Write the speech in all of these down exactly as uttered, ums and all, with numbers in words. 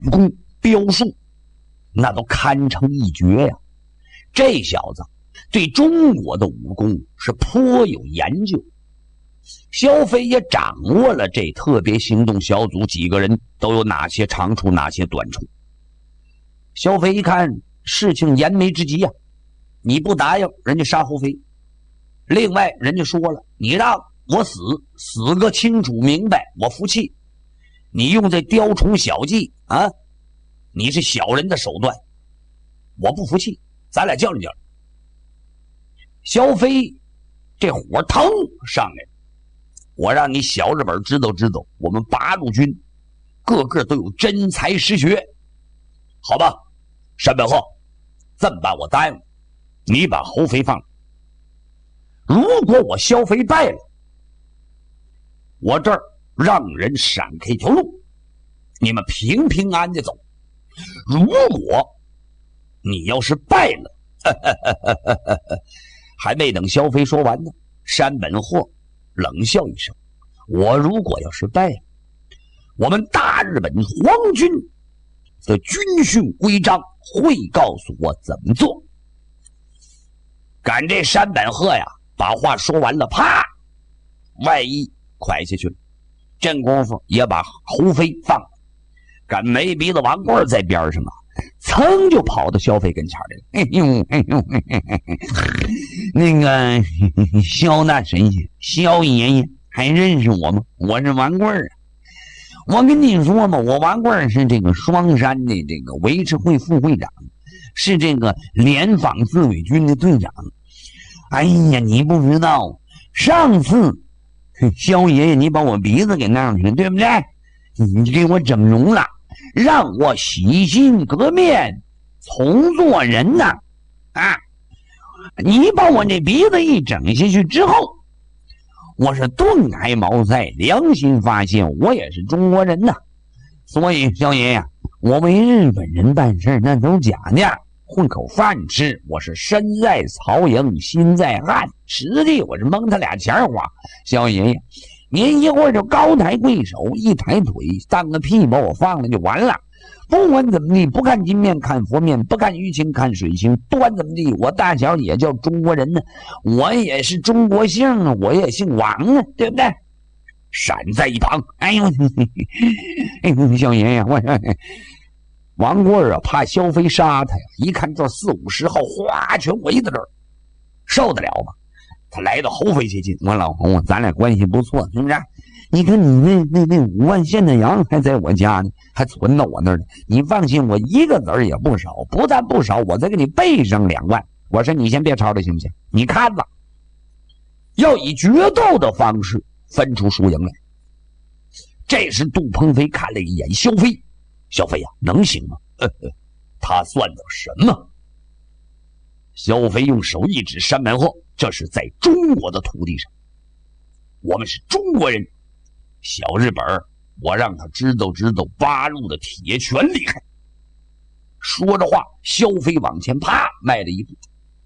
武功镖术那都堪称一绝呀。这小子对中国的武功是颇有研究。萧飞也掌握了这特别行动小组几个人都有哪些长处哪些短处。萧飞一看事情燃眉之急呀、啊，你不答应人家杀胡飞，另外人家说了，你让我死死个清楚明白，我服气。你用这雕虫小技啊，你是小人的手段，我不服气，咱俩较量较量。萧飞这火腾上来，我让你小日本知道知道，我们八路军个个都有真才实学，好吧？山本浩，这么办，我答应你，你把侯飞放了。如果我萧飞败了，我这儿让人闪开一条路，你们平平安安的走。如果你要是败了，呵呵呵呵呵，还没等萧飞说完呢，山本霍冷笑一声，我如果要是败了，我们大日本皇军的军训规章会告诉我怎么做。赶这山本鹤呀，把话说完了，啪，外衣蒯下去了。这功夫也把侯飞放了。赶没鼻子王棍在边上啊，噌就跑到萧飞跟前来了。哎呦哎呦，嘿嘿嘿那个萧大神仙，萧爷爷还认识我吗？我是王棍儿啊。我跟你说嘛，我王棍儿是这个双山的这个维持会副会长，是这个联防自卫军的队长。哎呀，你不知道，上次萧爷爷你把我鼻子给弄去了，对不对？你给我整容了，让我洗心革面，重做人呐！啊，你把我这鼻子一整下去之后，我是顿开茅塞，良心发现，我也是中国人呐。所以萧爷爷，我为日本人办事那都假的，混口饭吃，我是身在曹营心在汉，实际我是蒙他俩钱花。萧爷爷，您一会儿就高抬贵手，一抬腿当个屁把我放了就完了。不管怎么地，不看金面看佛面，不看淤青看水青，不管怎么地，我大小也叫中国人呢，我也是中国姓啊，我也姓王啊，对不对？闪在一旁，哎呦，哎呦，小爷爷，我王棍儿啊，怕萧飞杀他呀，一看这四五十号哗全围在这儿，受得了吗？他来到侯飞接近，我老侯啊，咱俩关系不错，是不是？你看你那那那五万现的羊还在我家呢，还存到我那儿呢。你放心，我一个子儿也不少，不但不少，我再给你备上两万。我说你先别吵了，行不行？你看吧，要以决斗的方式分出输赢来。这时杜鹏飞看了一眼萧飞，萧飞呀、啊，能行吗？呵呵，他算得什么？萧飞用手一指山门后，这是在中国的土地上，我们是中国人。小日本，我让他知道知道八路的铁拳厉害。说着话，萧飞往前啪迈了一步。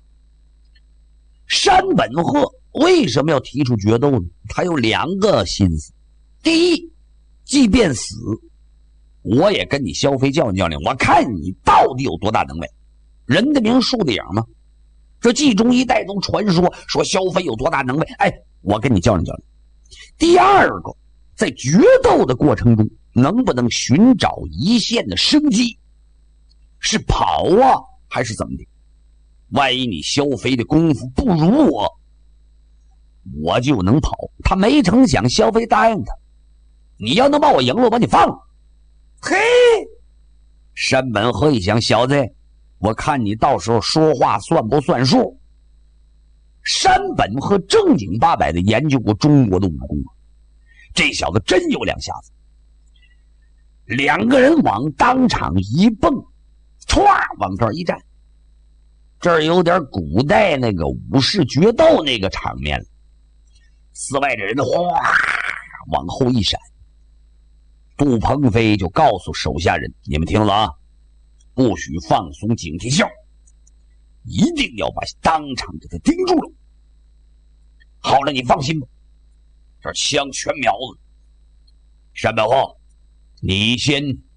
山本鹤为什么要提出决斗呢？他有两个心思。第一，即便死，我也跟你萧飞较量较量，我看你到底有多大能耐。人的名树的影嘛，这冀中一带都传说说萧飞有多大能耐，哎，我跟你较量较量。第二个，在决斗的过程中，能不能寻找一线的生机？是跑啊，还是怎么的？万一你萧飞的功夫不如我，我就能跑。他没成想，萧飞答应他，你要能把我赢了，我把你放了。嘿，山本鹤一想，小子，我看你到时候说话算不算数？山本鹤正经八百的研究过中国的武功，这小子真有两下子。两个人往当场一蹦，歘往这儿一站，这儿有点古代那个武士决斗那个场面了。四外的人哗往后一闪，杜鹏飞就告诉手下人，你们听了啊，不许放松警惕性，一定要把当场给他盯住了。好了，你放心吧，这枪全瞄了。山本浩，你先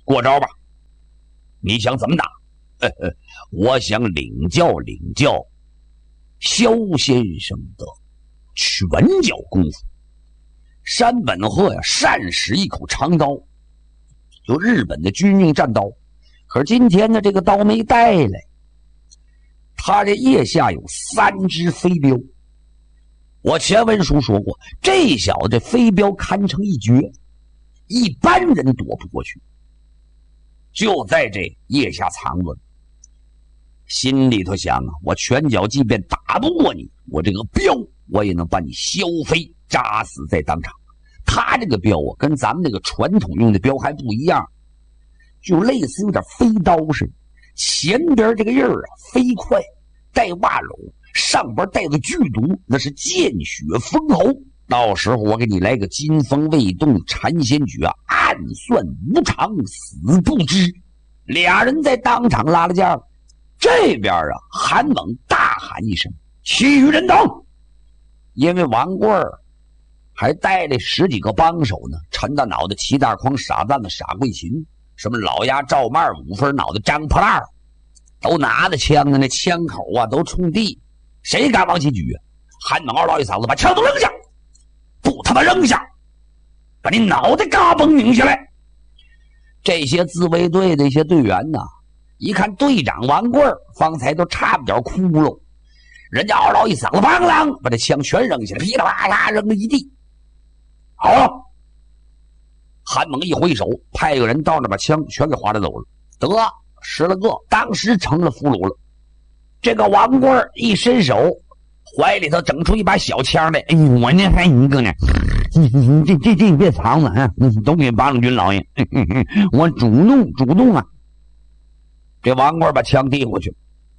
过招吧，你想怎么打？呵呵，我想领教领教萧先生的拳脚功夫。山本鹤呀，善使一口长刀，就日本的军用战刀。可是今天呢，这个刀没带来。他这腋下有三只飞镖，我前文书说过，这小子飞镖堪称一绝，一般人躲不过去。就在这腋下藏着，心里头想啊，我拳脚即便打不过你，我这个镖我也能把你削飞，扎死在当场。他这个镖啊，跟咱们那个传统用的镖还不一样，就类似有点飞刀似的，前边这个印儿啊飞快，带瓦篓，上边带个剧毒，那是见血封喉。到时候我给你来个金风未动禅仙诀啊，暗算无常，死不知。俩人在当场拉了架了。这边啊，韩猛大喊一声：“其余人等！”因为王贵儿还带了十几个帮手呢，陈大脑袋、齐大筐、傻蛋子、傻桂琴，什么老鸭赵曼、五分脑袋张破烂，都拿着枪的那枪口啊都冲地，谁敢往起举啊？韩猛嗷唠一嗓子，把枪都扔下，不他妈扔下，把你脑袋嘎嘣拧下来。这些自卫队的一些队员呢，一看队长王贵儿方才都差不点窟窿，人家嗷唠一嗓子，砰啷把这枪全扔下来，噼里啪啦扔了一地。好了，韩猛一挥手，派个人到那把枪全给划拉走了，得十来个，当时成了俘虏了。这个王贵儿一伸手，怀里头整出一把小枪来。哎呦，我那还一个呢，你你这这这你别藏了啊！你都给八路军老爷，我主动主动啊！这王贵儿把枪递过去，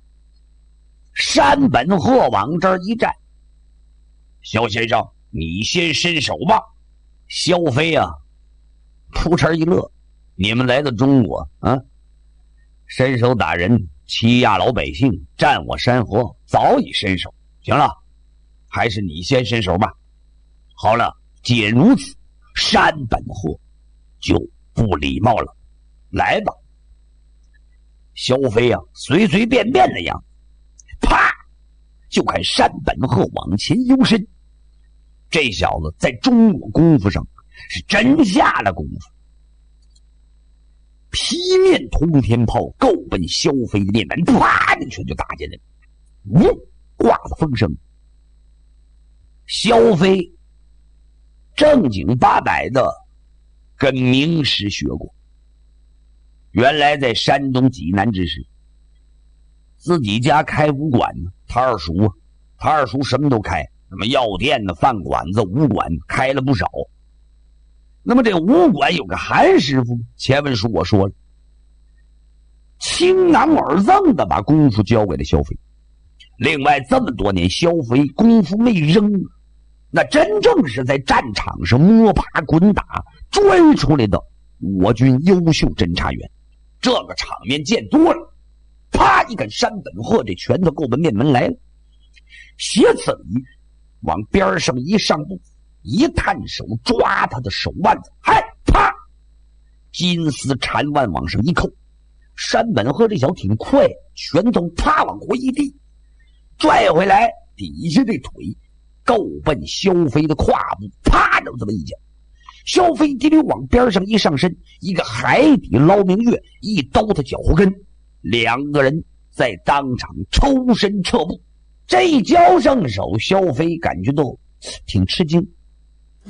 山本鹤往这儿一站，萧先生，你先伸手吧。萧飞啊，扑哧一乐，你们来到中国啊，伸手打人，欺压老百姓，占我山河，早已伸手。行了，还是你先伸手吧。好了，既然如此，山本鹤就不礼貌了。来吧。萧飞啊，随随便便的样子，啪，就看山本鹤往前幽身。这小子在中国功夫上是真下了功夫，劈面通天炮够奔萧飞的面门，啪一拳就打进来了。呜，挂了风声。萧飞正经八百的跟名师学过，原来在山东济南之时，自己家开武馆呢，他二叔啊，他二叔什么都开，什么药店呢、饭馆子、武馆开了不少。那么这武馆有个韩师傅，前文书我说了，倾囊而赠的把功夫交给了萧飞。另外这么多年，萧飞功夫没扔，那真正是在战场上摸爬滚打追出来的我军优秀侦察员。这个场面见多了，啪一看山本鹤这拳头够奔面门来了，斜刺里往边上一上步，一探手抓他的手腕子，嗨，啪，金丝缠腕往上一扣。山本鹤这小挺快，拳头啪往回一递，拽回来底下这腿够奔萧飞的胯部，啪就这么一脚。萧飞滴溜往边上一上身，一个海底捞明月，一刀他脚后跟，两个人在当场抽身撤步。这一交上手，萧飞感觉到挺吃惊，